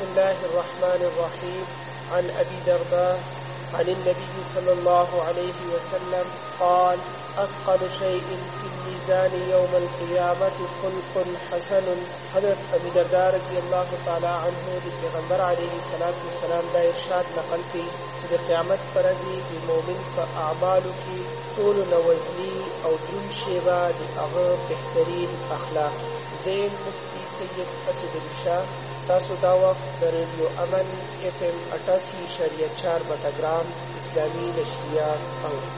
الله الرحمن الرحيم. عن أبي درداء عن النبي صلى الله عليه وسلم قال: أثقل شيء في الميزان يوم القيامة خلق حسن. حضرت ابی درداء رضی اللہ تعالی عنہ دی پیغمبر علیہ السلام دا ارشاد نقل کی چې د قیامت پر ورځ د مؤمن په اعمالو کې ټول نوزنی او دون شیبه د هغه بهترین اخلاق. زین مفتی سید اسد علی شاه. تاسو دا وخت د ریډیو امن FM 88.4 بټګرام اسلامی نشریات